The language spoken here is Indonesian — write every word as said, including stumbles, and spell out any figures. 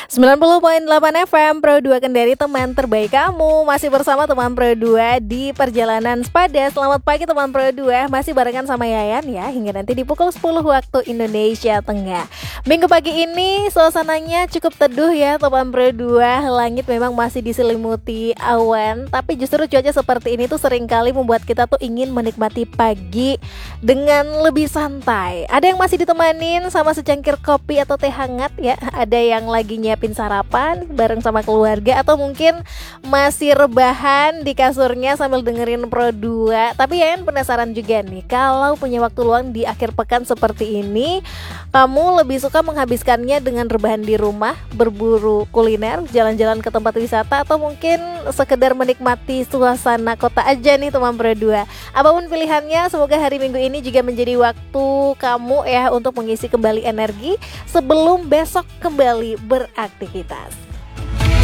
sembilan puluh koma delapan F M Pro dua Kendari, teman terbaik kamu. Masih bersama teman Pro dua di perjalanan sepada. Selamat pagi teman Pro dua. Masih barengan sama Yayan ya, hingga nanti di pukul sepuluh waktu Indonesia Tengah. Minggu pagi ini suasananya cukup teduh ya teman Pro dua. Langit memang masih diselimuti awan, tapi justru cuaca seperti ini tuh seringkali membuat kita tuh ingin menikmati pagi dengan lebih santai. Ada yang masih ditemanin sama secangkir kopi atau teh hangat ya. Ada yang lagi nyiapin sarapan bareng sama keluarga, atau mungkin masih rebahan di kasurnya sambil dengerin Pro dua. Tapi ya penasaran juga nih, kalau punya waktu luang di akhir pekan seperti ini, kamu lebih suka menghabiskannya dengan rebahan di rumah, berburu kuliner, jalan-jalan ke tempat wisata, atau mungkin sekedar menikmati suasana kota aja nih teman Pro dua. Apapun pilihannya, semoga hari Minggu ini juga menjadi waktu kamu ya untuk mengisi kembali energi sebelum besok kembali beraktivitas.